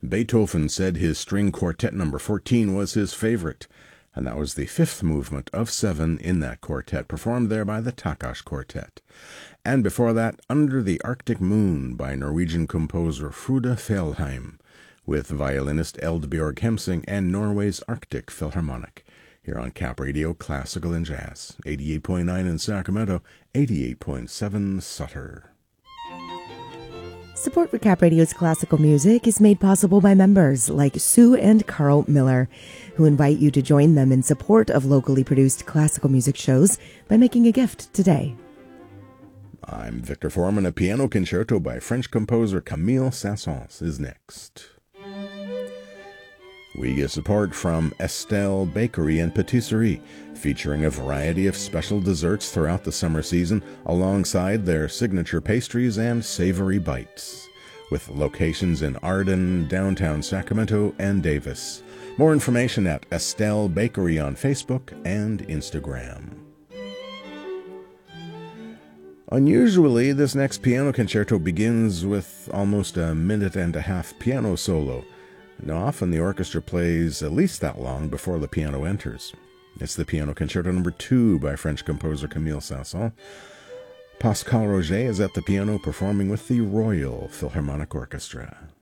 Beethoven said his String Quartet No. 14 was his favorite, and that was the fifth movement of 7 in that quartet, performed there by the Takas Quartet. And before that, Under the Arctic Moon by Norwegian composer Frode Fjellheim, with violinist Eldbjørg Hemsing and Norway's Arctic Philharmonic, here on Cap Radio Classical and Jazz, 88.9 in Sacramento, 88.7 Sutter. Support for Cap Radio's classical music is made possible by members like Sue and Carl Miller, who invite you to join them in support of locally produced classical music shows by making a gift today. I'm Victor Foreman. A piano concerto by French composer Camille Saint-Saëns is next. We get support from Estelle Bakery and Patisserie, featuring a variety of special desserts throughout the summer season, alongside their signature pastries and savory bites, with locations in Arden, downtown Sacramento, and Davis. More information at Estelle Bakery on Facebook and Instagram. Unusually, this next piano concerto begins with almost a minute-and-a-half piano solo. Now, often the orchestra plays at least that long before the piano enters. It's the Piano Concerto No. 2 by French composer Camille Saint-Saëns. Pascal Roger is at the piano performing with the Royal Philharmonic Orchestra.